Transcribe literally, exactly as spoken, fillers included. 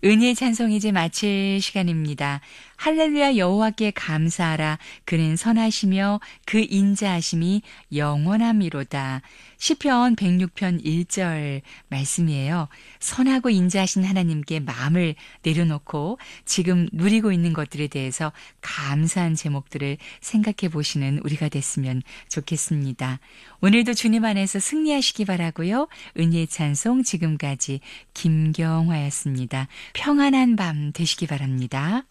은혜의 찬송 이제 마칠 시간입니다. 할렐루야 여호와께 감사하라. 그는 선하시며 그 인자하심이 영원함이로다. 시편 백육 편 일 절 말씀이에요. 선하고 인자하신 하나님께 마음을 내려놓고 지금 누리고 있는 것들에 대해서 감사한 제목들을 생각해 보시는 우리가 됐으면 좋겠습니다. 오늘도 주님 안에서 승리하시기 바라고요. 은혜의 찬송 지금까지 김경화였습니다. 평안한 밤 되시기 바랍니다.